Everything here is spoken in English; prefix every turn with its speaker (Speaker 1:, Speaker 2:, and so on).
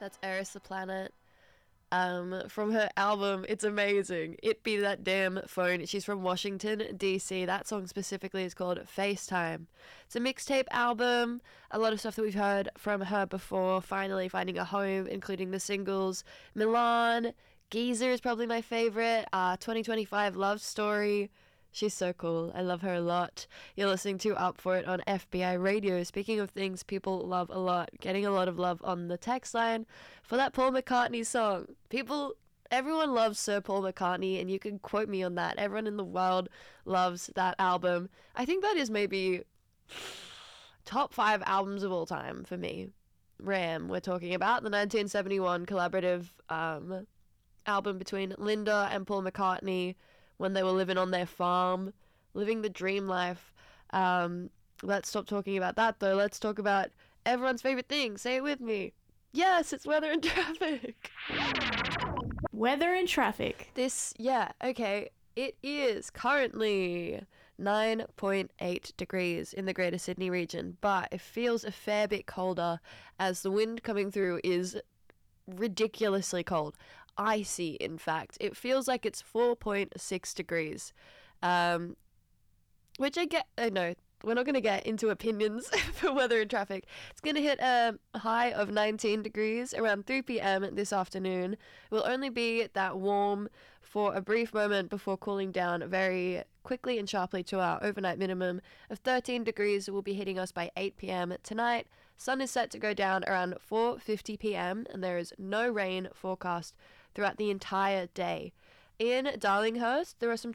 Speaker 1: That's Eris the Planet. From her album, it's amazing. It Be That Damn Phone. She's from Washington, D.C. That song specifically is called FaceTime. It's a mixtape album. A lot of stuff that we've heard from her before. Finally finding a home, including the singles Milan, Geezer is probably my favorite. 2025 Love Story. She's so cool. I love her a lot. You're listening to Up For It on FBI Radio. Speaking of things people love a lot, getting a lot of love on the text line for that Paul McCartney song. Everyone loves Sir Paul McCartney, and you can quote me on that. Everyone in the world loves that album. I think that is maybe top 5 albums of all time for me. Ram, we're talking about the 1971 collaborative album between Linda and Paul McCartney when they were living on their farm, living the dream life. Let's stop talking about that, though. Let's talk about everyone's favorite thing. Say it with me. Yes, it's weather and traffic.
Speaker 2: Weather and traffic.
Speaker 1: Okay. It is currently 9.8 degrees in the Greater Sydney region, but it feels a fair bit colder as the wind coming through is ridiculously cold. Icy, in fact. It feels like it's 4.6 degrees, which I know we're not going to get into opinions for weather and traffic. It's going to hit a high of 19 degrees around 3 p.m. this afternoon. It will only be that warm for a brief moment before cooling down very quickly and sharply to our overnight minimum of 13 degrees. It will be hitting us by 8 p.m. tonight. Sun is set to go down around 4:50 p.m. and there is no rain forecast throughout the entire day. In Darlinghurst, there are some